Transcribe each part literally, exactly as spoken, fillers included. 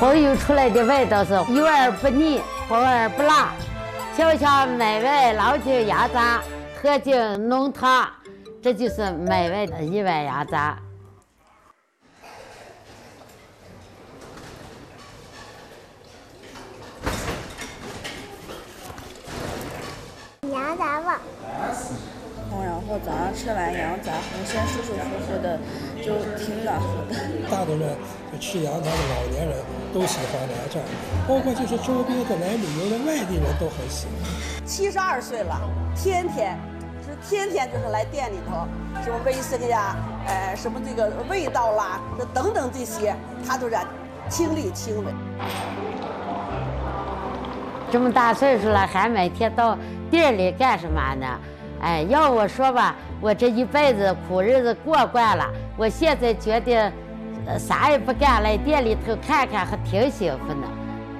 烘油出来的味道是油而不腻，火而不辣，小小美味老酒鸭杂，喝进浓汤，这就是美味的意外鸭杂。 羊杂吧。 然后早上吃完羊杂，浑身舒舒服服的，就挺暖和的。 大多人就吃羊杂的老年人都喜欢来这儿，包括就是周边的来旅游的外地人都很喜欢。 七十二岁了，天天是天天就是来店里头，什么卫生呀，呃，什么这个味道啦，这等等这些，他都是亲力亲为。 这么大岁数了，还每天到店里干什么呢？哎，要我说吧，我这一辈子苦日子过惯了，我现在觉得，呃，啥也不干，来店里头看看，还挺幸福呢。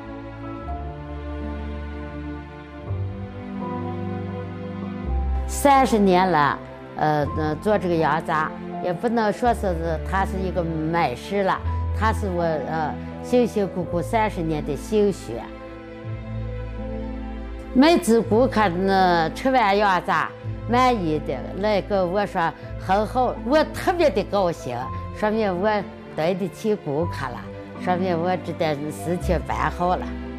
三十年了，呃，做这个羊杂，也不能说是是它是一个美食了，它是我呃辛辛苦苦三十年的心血。每次顾客呢吃完羊杂满意的来跟我说很好，我特别的高兴，说明我对得起顾客了，说明我这点事情办好了。